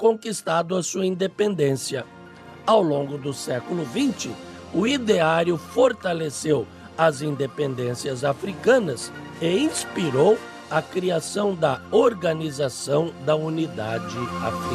conquistado a sua independência. Ao longo do século XX, o ideário fortaleceu as independências africanas e inspirou a criação da Organização da Unidade Africana.